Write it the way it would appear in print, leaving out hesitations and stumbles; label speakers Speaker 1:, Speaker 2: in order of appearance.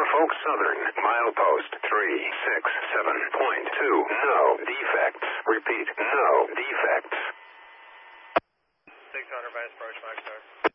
Speaker 1: Norfolk Southern, milepost 367.2. No defects. Repeat, no defects.
Speaker 2: 600 by approach, Mike, sir.